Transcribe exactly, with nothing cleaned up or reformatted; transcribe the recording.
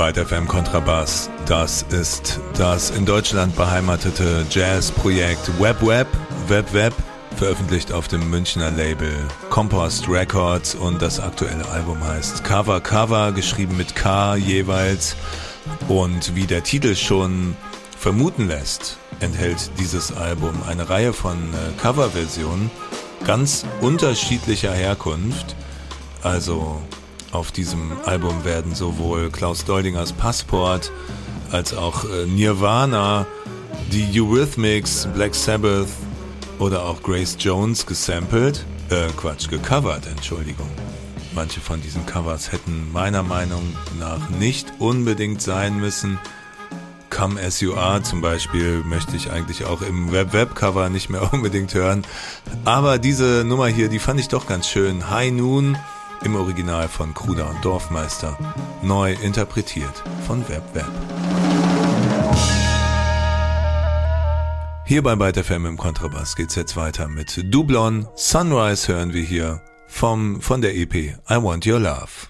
Byte F M Kontrabass. Das ist das in Deutschland beheimatete Jazzprojekt Web Web, Web Web, veröffentlicht auf dem Münchner Label Compost Records, und das aktuelle Album heißt Cover Cover, geschrieben mit K jeweils, und wie der Titel schon vermuten lässt, enthält dieses Album eine Reihe von äh, Coverversionen ganz unterschiedlicher Herkunft. Also auf diesem Album werden sowohl Klaus Doldingers Passport als auch äh, Nirvana, die Eurythmics, Black Sabbath oder auch Grace Jones gesampelt, äh, Quatsch, gecovert, Entschuldigung. Manche von diesen Covers hätten meiner Meinung nach nicht unbedingt sein müssen. Come As You Are zum Beispiel möchte ich eigentlich auch im Web-Web-Cover nicht mehr unbedingt hören. Aber diese Nummer hier, die fand ich doch ganz schön. High Noon im Original von Kruder und Dorfmeister, neu interpretiert von Web Web. Hier bei Byte F M im Kontrabass geht's jetzt weiter mit Doublon. Sunrise hören wir hier vom, von der E P I Want Your Love.